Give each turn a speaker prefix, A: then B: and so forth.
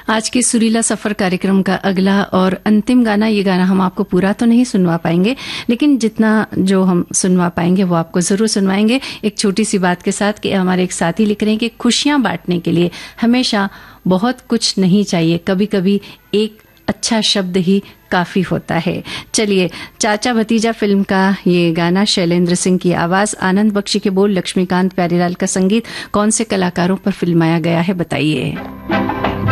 A: आज के सुरीला सफर कार्यक्रम का अगला और अंतिम गाना, ये गाना हम आपको पूरा तो नहीं सुनवा पाएंगे, लेकिन जितना जो हम सुनवा पाएंगे वो आपको जरूर सुनवाएंगे। एक छोटी सी बात के साथ कि हमारे एक साथी लिख रहे हैं कि खुशियां बांटने के लिए हमेशा बहुत कुछ नहीं चाहिए, कभी कभी एक अच्छा शब्द ही काफी होता है। चलिए, चाचा भतीजा फिल्म का ये गाना, शैलेंद्र सिंह की आवाज, आनंद बख्शी के बोल, लक्ष्मीकांत प्यारेलाल का संगीत, कौन से कलाकारों पर फिल्माया गया है बताइए।